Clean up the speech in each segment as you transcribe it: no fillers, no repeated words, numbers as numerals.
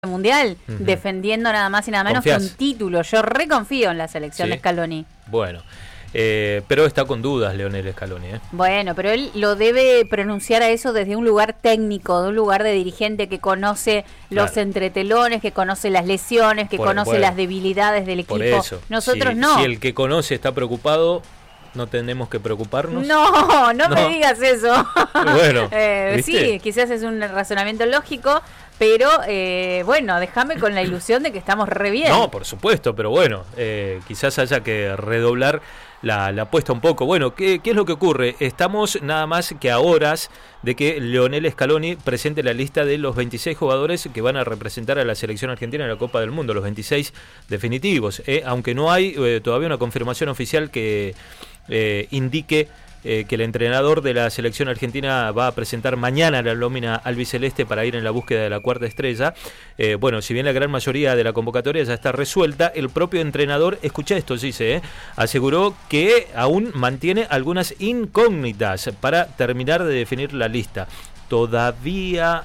mundial, defendiendo nada más y nada menos que un título. Yo reconfío en la selección de Scaloni. Bueno, pero está con dudas Leonel Scaloni. Bueno, pero él lo debe pronunciar a eso desde un lugar técnico, de un lugar de dirigente que conoce los entretelones, que conoce las lesiones, que conoce las debilidades del equipo. Por eso, nosotros no. Si el que conoce está preocupado, no tenemos que preocuparnos. No me digas eso. Bueno, sí, quizás es un razonamiento lógico, pero bueno, déjame con la ilusión de que estamos re bien. No, por supuesto, pero bueno, quizás haya que redoblar la apuesta un poco. Bueno, ¿qué es lo que ocurre? Estamos nada más que a horas de que Leonel Scaloni presente la lista de los 26 jugadores que van a representar a la selección argentina en la Copa del Mundo, los 26 definitivos, aunque no hay todavía una confirmación oficial que indique que el entrenador de la selección argentina va a presentar mañana la nómina albiceleste para ir en la búsqueda de la cuarta estrella. Bueno, si bien la gran mayoría de la convocatoria ya está resuelta, el propio entrenador, escucha esto, dice, aseguró que aún mantiene algunas incógnitas para terminar de definir la lista. Todavía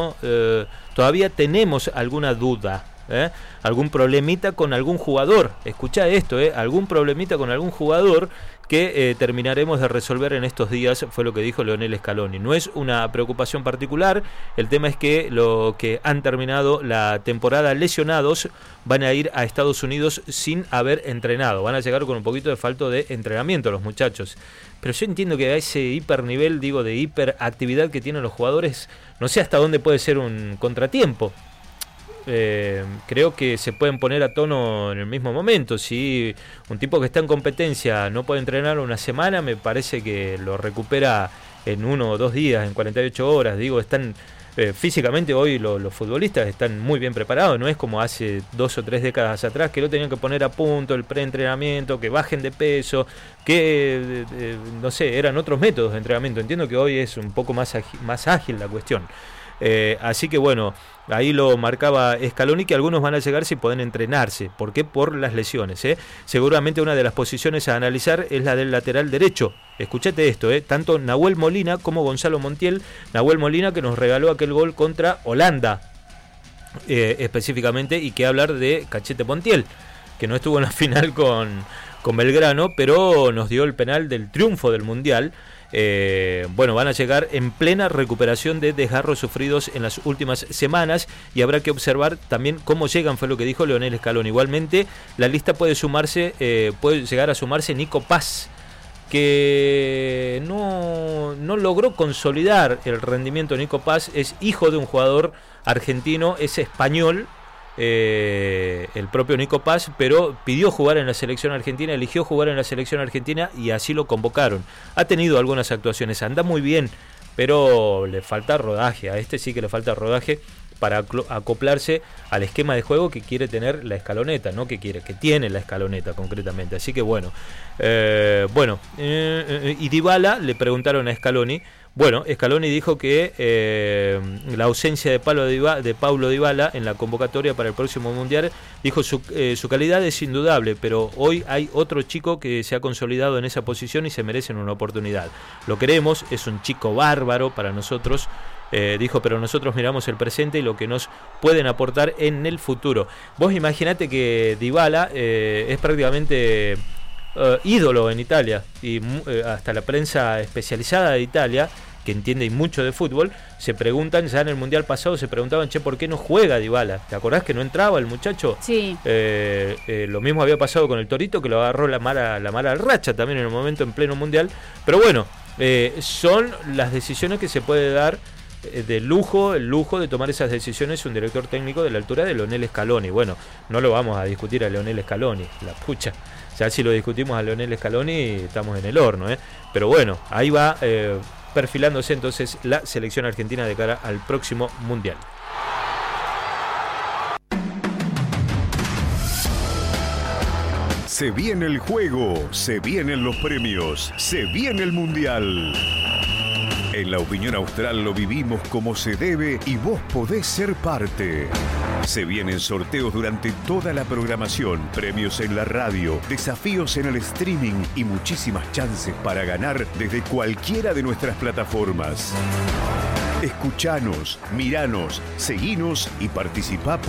tenemos alguna duda. Algún problemita con algún jugador, escucha esto, algún problemita con algún jugador que terminaremos de resolver en estos días, fue lo que dijo Leonel Scaloni. No es una preocupación particular, el tema es que los que han terminado la temporada lesionados van a ir a Estados Unidos sin haber entrenado, van a llegar con un poquito de falta de entrenamiento los muchachos. Pero yo entiendo que a ese hipernivel, de hiperactividad que tienen los jugadores, no sé hasta dónde puede ser un contratiempo. Creo que se pueden poner a tono en el mismo momento. Si un tipo que está en competencia no puede entrenar una semana, me parece que lo recupera en 1 o 2 días, en 48 horas. Están físicamente hoy los futbolistas están muy bien preparados. No es como hace 2 o 3 décadas atrás que lo tenían que poner a punto, el preentrenamiento, que bajen de peso, que no sé, eran otros métodos de entrenamiento. Entiendo que hoy es un poco más ágil la cuestión. Así que bueno, ahí lo marcaba Scaloni, que algunos van a llegar si pueden entrenarse. ¿Por qué? Por las lesiones. Seguramente una de las posiciones a analizar es la del lateral derecho. Escuchate esto, tanto Nahuel Molina como Gonzalo Montiel. Nahuel Molina, que nos regaló aquel gol contra Holanda, específicamente, y que hablar de Cachete Montiel, que no estuvo en la final con Belgrano, pero nos dio el penal del triunfo del Mundial. Bueno, van a llegar en plena recuperación de desgarros sufridos en las últimas semanas y habrá que observar también cómo llegan, fue lo que dijo Leonel Scaloni. Igualmente, la lista puede llegar a sumarse Nico Paz, que no logró consolidar el rendimiento. Nico Paz es hijo de un jugador argentino, es español, el propio Nico Paz, pero pidió jugar en la selección argentina, eligió jugar en la selección argentina y así lo convocaron. Ha tenido algunas actuaciones, anda muy bien, pero le falta rodaje. A este sí que le falta rodaje para acoplarse al esquema de juego que quiere tener la Escaloneta, no que tiene la Escaloneta concretamente. Así que bueno, y Dybala, le preguntaron a Scaloni. Bueno, Scaloni dijo que la ausencia de Paulo Dybala en la convocatoria para el próximo Mundial, dijo su calidad es indudable, pero hoy hay otro chico que se ha consolidado en esa posición y se merecen una oportunidad. Lo queremos, es un chico bárbaro para nosotros, dijo, pero nosotros miramos el presente y lo que nos pueden aportar en el futuro. Vos imaginate que Dybala es prácticamente ídolo en Italia y hasta la prensa especializada de Italia, que entiende mucho de fútbol, se preguntan, ya en el Mundial pasado se preguntaban, ¿por qué no juega Dybala? ¿Te acordás que no entraba el muchacho? Sí. Lo mismo había pasado con el Torito, que lo agarró la mala racha también en el momento en pleno Mundial. Pero bueno, son las decisiones que se puede dar el lujo de tomar esas decisiones un director técnico de la altura de Leonel Scaloni. Bueno, no lo vamos a discutir a Leonel Scaloni, la pucha. Ya si lo discutimos a Leonel Scaloni estamos en el horno, Pero bueno, ahí va perfilándose entonces la selección argentina de cara al próximo Mundial. Se viene el juego, se vienen los premios, se viene el Mundial. En la opinión austral lo vivimos como se debe y vos podés ser parte. Se vienen sorteos durante toda la programación, premios en la radio, desafíos en el streaming y muchísimas chances para ganar desde cualquiera de nuestras plataformas. Escuchanos, miranos, seguinos y participá